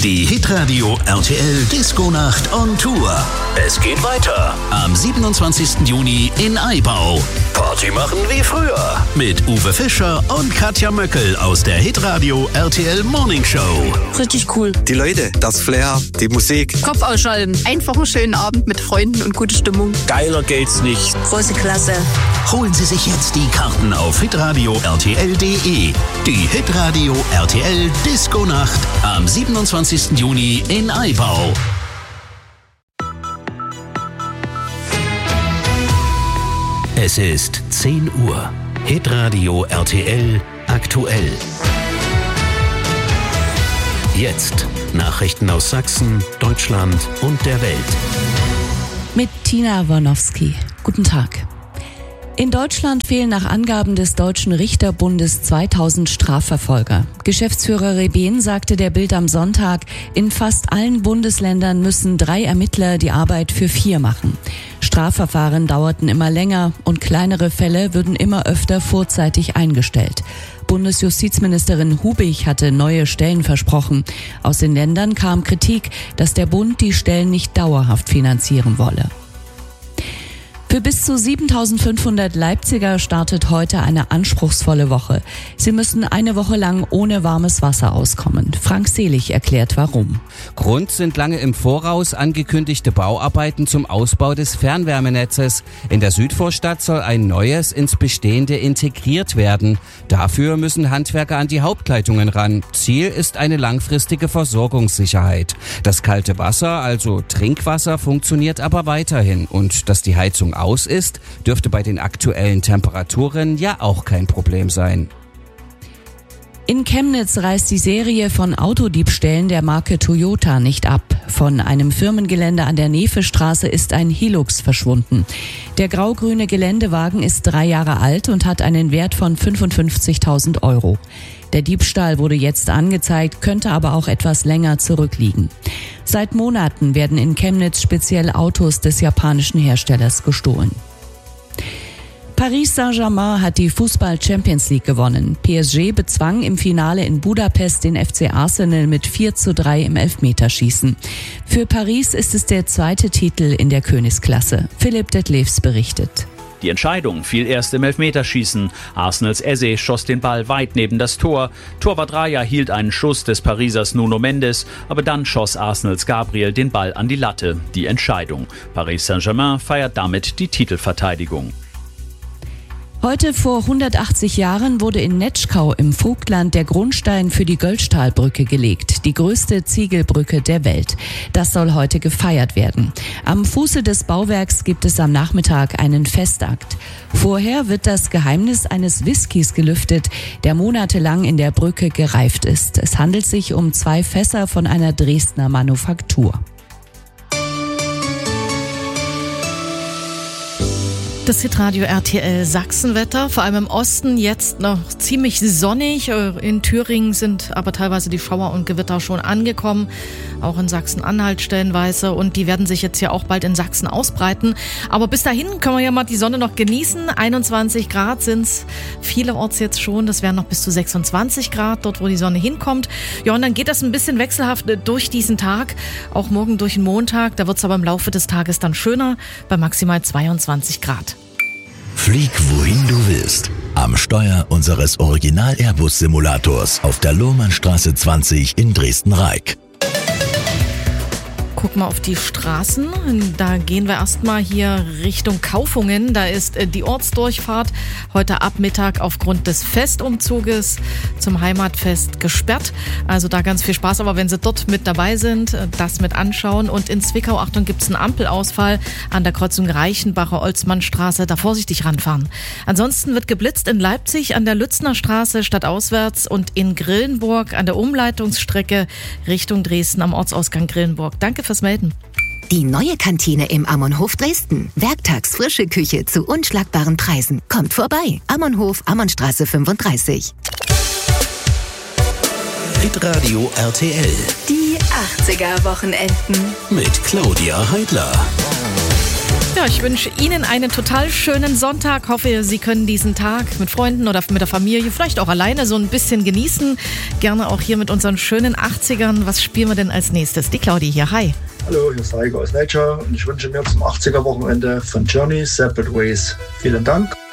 Die Hitradio RTL Disco-Nacht on Tour. Es geht weiter am 27. Juni in Aibau. Party machen wie früher mit Uwe Fischer und Katja Möckel aus der Hitradio RTL Morning Show. Richtig cool. Die Leute, das Flair, die Musik. Kopf ausschalten. Einfach einen schönen Abend mit Freunden und gute Stimmung. Geiler geht's nicht. Große Klasse. Holen Sie sich jetzt die Karten auf hitradio rtl.de. Die Hitradio RTL Disco-Nacht am 27. Juni in Aibau. Es ist 10 Uhr. Hitradio RTL aktuell. Jetzt Nachrichten aus Sachsen, Deutschland und der Welt. Mit Tina Warnowski. Guten Tag. In Deutschland fehlen nach Angaben des Deutschen Richterbundes 2000 Strafverfolger. Geschäftsführer Rebehn sagte der Bild am Sonntag, in fast allen Bundesländern müssen 3 Ermittler die Arbeit für 4 machen. Strafverfahren dauerten immer länger und kleinere Fälle würden immer öfter vorzeitig eingestellt. Bundesjustizministerin Hubig hatte neue Stellen versprochen. Aus den Ländern kam Kritik, dass der Bund die Stellen nicht dauerhaft finanzieren wolle. Für bis zu 7.500 Leipziger startet heute eine anspruchsvolle Woche. Sie müssen eine Woche lang ohne warmes Wasser auskommen. Frank Selig erklärt, warum. Grund sind lange im Voraus angekündigte Bauarbeiten zum Ausbau des Fernwärmenetzes. In der Südvorstadt soll ein neues ins Bestehende integriert werden. Dafür müssen Handwerker an die Hauptleitungen ran. Ziel ist eine langfristige Versorgungssicherheit. Das kalte Wasser, also Trinkwasser, funktioniert aber weiterhin. Und dass die Heizung aus ist, dürfte bei den aktuellen Temperaturen ja auch kein Problem sein. In Chemnitz reißt die Serie von Autodiebstählen der Marke Toyota nicht ab. Von einem Firmengelände an der Nefestraße ist ein Hilux verschwunden. Der grau-grüne Geländewagen ist 3 Jahre alt und hat einen Wert von 55.000 €. Der Diebstahl wurde jetzt angezeigt, könnte aber auch etwas länger zurückliegen. Seit Monaten werden in Chemnitz speziell Autos des japanischen Herstellers gestohlen. Paris Saint-Germain hat die Fußball-Champions League gewonnen. PSG bezwang im Finale in Budapest den FC Arsenal mit 4:3 im Elfmeterschießen. Für Paris ist es der 2. Titel in der Königsklasse. Philipp Detlefs berichtet. Die Entscheidung fiel erst im Elfmeterschießen. Arsenals Eze schoss den Ball weit neben das Tor. Torwart Raya hielt einen Schuss des Parisers Nuno Mendes, aber dann schoss Arsenals Gabriel den Ball an die Latte. Die Entscheidung. Paris Saint-Germain feiert damit die Titelverteidigung. Heute vor 180 Jahren wurde in Netschkau im Vogtland der Grundstein für die Göllstahlbrücke gelegt, die größte Ziegelbrücke der Welt. Das soll heute gefeiert werden. Am Fuße des Bauwerks gibt es am Nachmittag einen Festakt. Vorher wird das Geheimnis eines Whiskys gelüftet, der monatelang in der Brücke gereift ist. Es handelt sich um 2 Fässer von einer Dresdner Manufaktur. Das Hitradio RTL Sachsenwetter, vor allem im Osten jetzt noch ziemlich sonnig. In Thüringen sind aber teilweise die Schauer und Gewitter schon angekommen, auch in Sachsen-Anhalt stellenweise, und die werden sich jetzt ja auch bald in Sachsen ausbreiten. Aber bis dahin können wir ja mal die Sonne noch genießen. 21 Grad sind's vielerorts jetzt schon, das wären noch bis zu 26 Grad, dort wo die Sonne hinkommt. Ja, und dann geht das ein bisschen wechselhaft durch diesen Tag, auch morgen durch den Montag, da wird's aber im Laufe des Tages dann schöner, bei maximal 22 Grad. Flieg wohin du willst. Am Steuer unseres Original-Airbus-Simulators auf der Lohmannstraße 20 in Dresden-Reik. Guck mal auf die Straßen. Da gehen wir erstmal hier Richtung Kaufungen. Da ist die Ortsdurchfahrt heute ab Mittag aufgrund des Festumzuges zum Heimatfest gesperrt. Also da ganz viel Spaß. Aber wenn Sie dort mit dabei sind, das mit anschauen. Und in Zwickau, Achtung, gibt es einen Ampelausfall an der Kreuzung Reichenbacher-Olzmannstraße. Da vorsichtig ranfahren. Ansonsten wird geblitzt in Leipzig an der Lützner Straße stadtauswärts und in Grillenburg an der Umleitungsstrecke Richtung Dresden am Ortsausgang Grillenburg. Danke fürs Melden. Die neue Kantine im Ammonhof Dresden. Werktags frische Küche zu unschlagbaren Preisen. Kommt vorbei. Ammonhof, Ammonnstraße 35. Hitradio RTL. Die 80er Wochenenden. Mit Claudia Heidler. Ja, ich wünsche Ihnen einen total schönen Sonntag. Hoffe, Sie können diesen Tag mit Freunden oder mit der Familie, vielleicht auch alleine, so ein bisschen genießen. Gerne auch hier mit unseren schönen 80ern. Was spielen wir denn als nächstes? Die Claudi hier, hi. Hallo, hier ist Heiko aus Nature und ich wünsche mir zum 80er-Wochenende von Journey Separate Ways. Vielen Dank.